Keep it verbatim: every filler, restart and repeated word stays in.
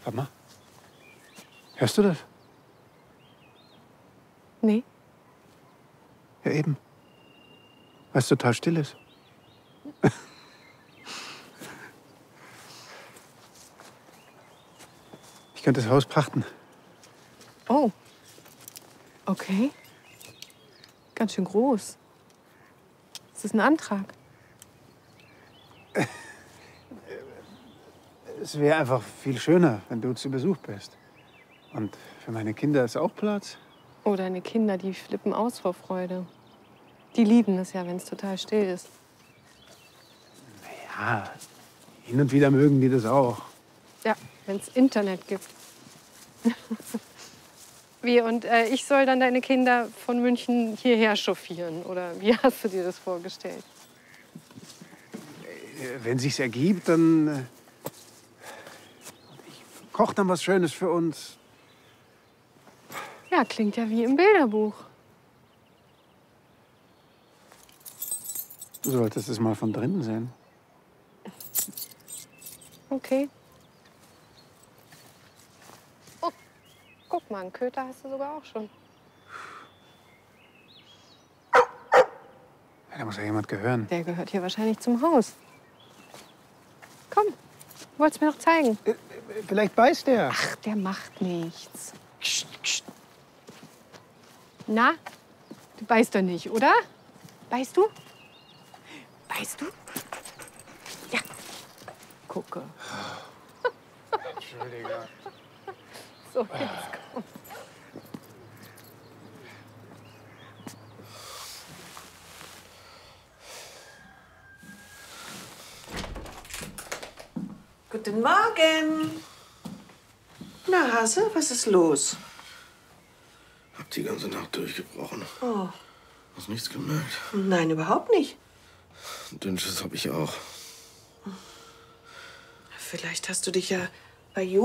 Warte mal. Hörst du das? Nee. Ja, eben. Weil es total still ist. Ich könnte das Haus pachten. Oh. Okay. Ganz schön groß. Ist das ein Antrag? Es wäre einfach viel schöner, wenn du zu Besuch bist. Und für meine Kinder ist auch Platz. Oh, deine Kinder, die flippen aus vor Freude. Die lieben es ja, wenn es total still ist. Ja, hin und wieder mögen die das auch. Ja, wenn es Internet gibt. Wie, und äh, ich soll dann deine Kinder von München hierher chauffieren? Oder wie hast du dir das vorgestellt? Wenn sich's ergibt, dann. Äh, ich koch dann was Schönes für uns. Ja, klingt ja wie im Bilderbuch. Du solltest es mal von drinnen sehen. Okay. Oh, guck mal, einen Köter hast du sogar auch schon. Ja, da muss ja jemand gehören. Der gehört hier wahrscheinlich zum Haus. Komm, wollt's mir noch zeigen. Äh, vielleicht beißt der. Ach, der macht nichts. Kst, kst. Na, du beißt doch nicht, oder? Beißt du? Beißt du? Ja. Gucke. Entschuldige. So, jetzt komm. Guten Morgen. Na, Hase, was ist los? Hab die ganze Nacht durchgebrochen. Oh, Hast nichts gemerkt? nein, überhaupt nicht. Dünnschiss hab ich auch. Vielleicht hast du dich ja bei Jo